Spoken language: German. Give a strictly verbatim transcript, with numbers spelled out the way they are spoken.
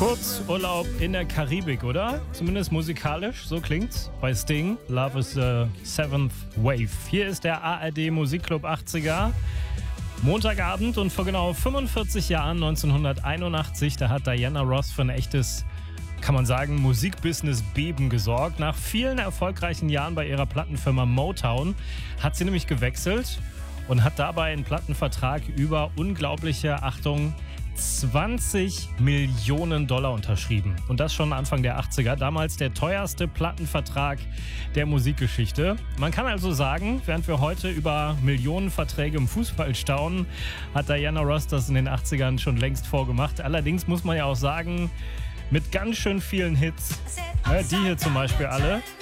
Kurzurlaub in der Karibik, oder? Zumindest musikalisch, so klingt's. Bei Sting, Love is the Seventh Wave. Hier ist der A R D Musikclub achtziger. Montagabend und vor genau fünfundvierzig Jahren, neunzehnhunderteinundachtzig, da hat Diana Ross für ein echtes, kann man sagen, Musikbusiness-Beben gesorgt. Nach vielen erfolgreichen Jahren bei ihrer Plattenfirma Motown hat sie nämlich gewechselt und hat dabei einen Plattenvertrag über unglaubliche, Achtung, zwanzig Millionen Dollar unterschrieben. Und das schon Anfang der achtziger. Damals der teuerste Plattenvertrag der Musikgeschichte. Man kann also sagen, während wir heute über Millionenverträge im Fußball staunen, hat Diana Ross das in den achtzigern schon längst vorgemacht. Allerdings muss man ja auch sagen, mit ganz schön vielen Hits. Ja, die hier zum Beispiel alle.